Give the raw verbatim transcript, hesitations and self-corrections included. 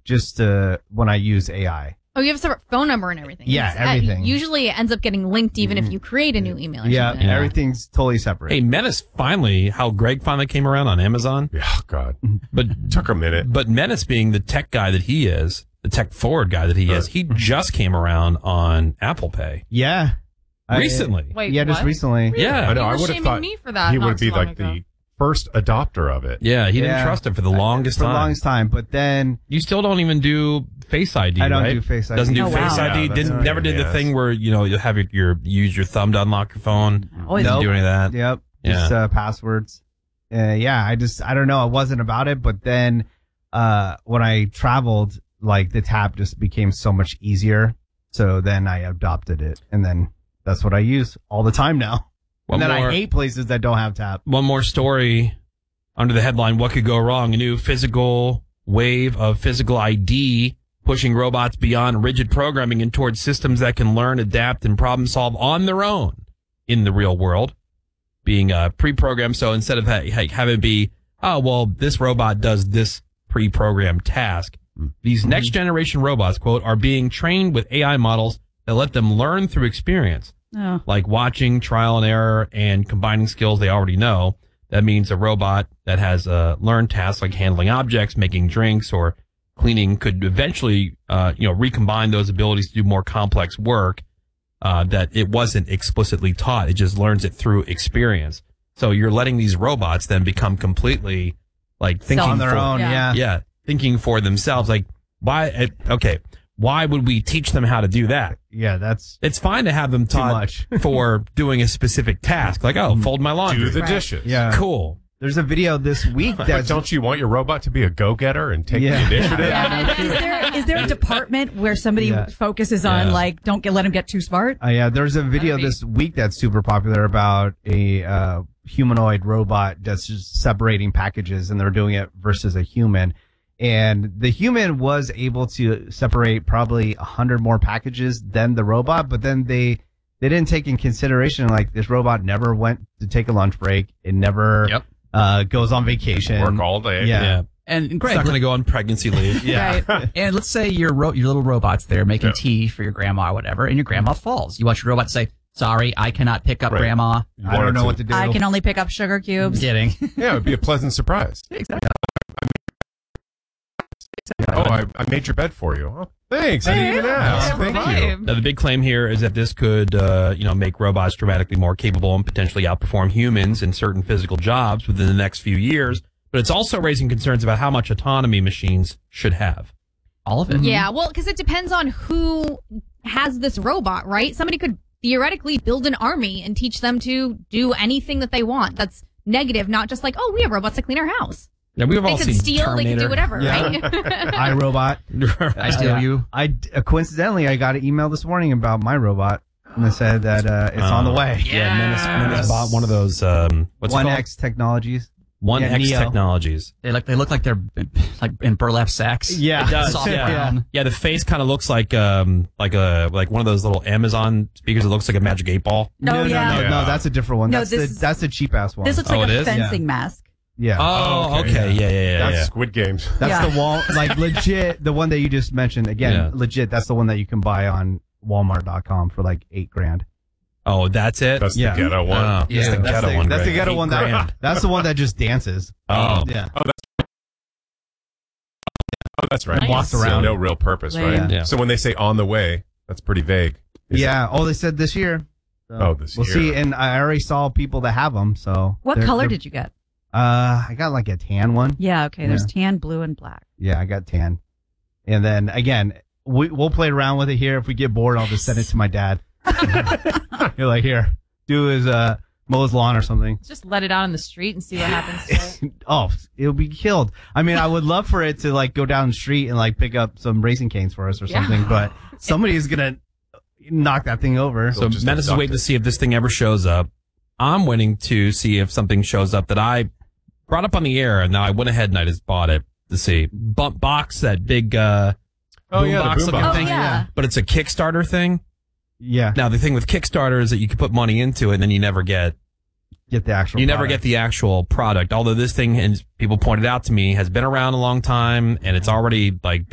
just uh, when I use A I. Oh, you have a separate phone number and everything. Yeah, It's, uh, everything. usually it ends up getting linked even if you create a new email. Or Yeah, something. Yeah. everything's totally separate. Hey, Menace finally, how Greg finally came around on Amazon. Oh, God. But Took a minute. But Menace being the tech guy that he is, the tech forward guy that he is, he just came around on Apple Pay yeah. I- recently. Wait, yeah, just what? recently. Yeah. I know. You I were would have shaming thought me for that he not would be too long like ago. the first adopter of it. Yeah, he didn't Yeah. trust it for the longest For time. the longest time, but then You still don't even do Face I D, I don't right? do Face I D. Doesn't do Oh, wow. Face I D. Yeah, that's Didn't right, never did the yes. thing where you know you have your, your use your thumb to unlock your phone. Always Doesn't Nope. do any of that. Yep. Yeah. Just uh, passwords. Uh, yeah, I just, I don't know. It wasn't about it. But then uh, when I traveled, like the tap just became so much easier. So then I adopted it. And then that's what I use all the time now. One and then more, I hate places that don't have tap. one more story under the headline, What Could Go Wrong? A new physical wave of physical I D pushing robots beyond rigid programming and towards systems that can learn, adapt, and problem solve on their own in the real world. Being uh, pre-programmed, so instead of ha- ha- having it be, oh, well, this robot does this pre-programmed task, these next-generation robots, quote, are being trained with A I models that let them learn through experience, Oh. like watching, trial and error, and combining skills they already know. That means a robot that has uh, learned tasks like handling objects, making drinks, or cleaning could eventually, uh, you know, recombine those abilities to do more complex work uh, that it wasn't explicitly taught. It just learns it through experience. So you're letting these robots then become completely like thinking On their for, own, Yeah. yeah. yeah, thinking for themselves. Like why? eh, Okay, why would we teach them how to do that? Yeah, that's It's fine to have them taught much. for doing a specific task, like oh, fold my laundry. Do the Right. dishes. yeah. Cool. There's a video this week But that's don't you want your robot to be a go-getter and take Yeah. the initiative? Yeah. Is there is there a department where somebody Yeah. focuses on Yeah. like don't get let him get too smart? Uh, yeah, there's a video That'd be- this week that's super popular about a uh, humanoid robot that's just separating packages, and they're doing it versus a human. And the human was able to separate probably a hundred more packages than the robot, but then they they didn't take in consideration like this robot never went to take a lunch break. It never Yep. uh, goes on vacation. Work all day. Yeah. Yeah. And It's Greg, not going to go on pregnancy leave. Yeah. Right. and let's say your ro- your little robot's there making Yeah. tea for your grandma or whatever, and your grandma falls. You want your robot to say, "Sorry, I cannot pick up Right. grandma." You I want don't it know to- what to do. I can only pick up sugar cubes. Kidding. Yeah, it would be a pleasant surprise. Exactly. Oh, I, I made your bed for you. Oh, thanks. I didn't even ask. Yeah, Thank right. you. Now, the big claim here is that this could, uh, you know, make robots dramatically more capable and potentially outperform humans in certain physical jobs within the next few years. But it's also raising concerns about how much autonomy machines should have. All of it. Yeah, well, because it depends on who has this robot, right? Somebody could theoretically build an army and teach them to do anything that they want. That's negative, not just like, oh, we have robots that clean our house. Now, we've They all could seen steal, Terminator. they could do whatever, Yeah. right? iRobot. I steal Uh, you. I uh, coincidentally I got an email this morning about my robot, and it said that uh, it's on the way. Yeah, Menace, Menace bought one of those, um, what's it One called? X Technologies. One yeah, X Neo. Technologies. They look they look like they're like in burlap sacks. Yeah. It does, Soft yeah. brown. Yeah, the face kind of looks like, um, like a, like one of those little Amazon speakers that looks like a magic eight ball. No, no, yeah. no, no, Yeah. no, that's a different one. No, that's this the is- that's the cheap ass one. This looks Oh, like it a is? fencing mask. yeah. Oh, okay, okay. Yeah, yeah, yeah. That's yeah. Squid Games. That's Yeah. the wall, like legit, the one that you just mentioned. Again, Yeah. legit. That's the one that you can buy on Walmart dot com for like eight grand. Oh, that's it? That's Yeah. the ghetto one. Oh, Yeah, that's the that's ghetto the, one. That's the Greg. ghetto Eight one. grand. That, that's the one that just dances. Oh. Yeah. Oh, that's right. Nice. Walks So around. no real purpose, right? Yeah. Yeah. So when they say on the way, that's pretty vague. Is Yeah. Oh, they said this year. So Oh, this we'll year. see. And I already saw people that have them. So What they're- color they're- did you get? Uh, I got like a tan one. Yeah, okay. There's Yeah. tan, blue, and black. Yeah, I got tan. And then again, we, we'll play around with it here. If we get bored, I'll just send it to my dad. You're like, here, do his uh mow his lawn or something. Just let it out in the street and see what happens to it. Oh, it'll be killed. I mean, I would love for it to like go down the street and like pick up some racing canes for us or Yeah. something, but somebody is gonna knock that thing over. So just Menace is adopt waiting it. to see if this thing ever shows up. I'm waiting to see if something shows up that I brought up on the air, and now I went ahead and I just bought it to see. Bump box, that big uh, Oh, yeah, the boombox boom looking box. Oh, thing. yeah. But it's a Kickstarter thing. Yeah, Now the thing with Kickstarter is that you can put money into it, and then you never get get the actual. you never product. get the actual product. Although this thing, and people pointed out to me, has been around a long time, and it's already like